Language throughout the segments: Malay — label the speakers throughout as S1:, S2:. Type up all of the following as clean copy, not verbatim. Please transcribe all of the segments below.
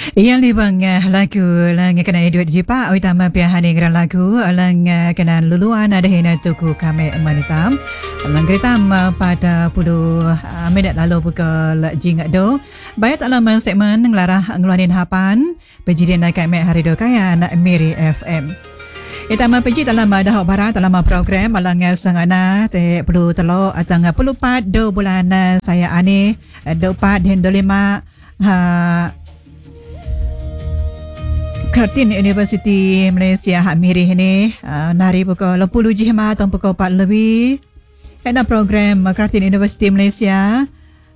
S1: Yang libang lagu lang kena duit jipa utama piahan ingran lagu lang kena luluan ada hina tuku kami manitam lang kritam pada 10 minit lalu pukul jingak do bayat alam segmen ngelarah ngeluarin hapan pejidian kami hari do kaya nak Miri FM. Itama peji dalam dah barat dalam program malang sangana te perlu telo atang perlu pat do bulan saya ani do pat hendo 5 Kartini University Malaysia Hak Miri ini nari pukul 10 jihma atau pukul 4 lebih. Ada program Kartini University Malaysia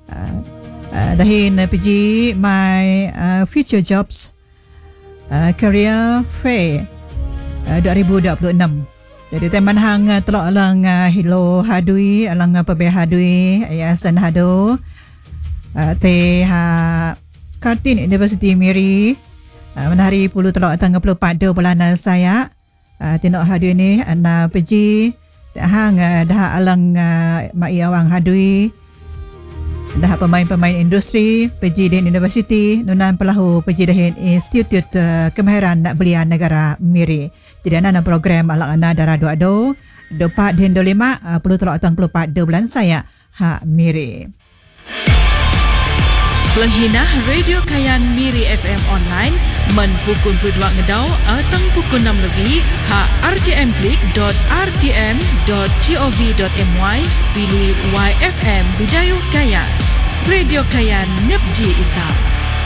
S1: dahin pergi My Future Jobs Career Fair 2026. Jadi teman hang telok alang hilo hadui alang pebe hadui yayasan hado te ha Kartini University Miri menari puluh telok tanggal 24 bulan saya tinok hadu ini ana pergi hang dah alang mai awang hadui dah pemain-pemain industri pergi di universiti nunan pelahu pergi dahin Institut Kemahiran Belian Negara Miri. Jadi ana program alak ana darah 22 24 dan 25 puluh telok tanggal 24 bulan saya Hak Miri.
S2: Lenghina Radio Kayan Miri FM online men pukul 22 ngedau atang pukul 6 lebih ha rtm.rtm.gov.my pilih YFM Budaya Kayan Radio Kayan Nepji Ita.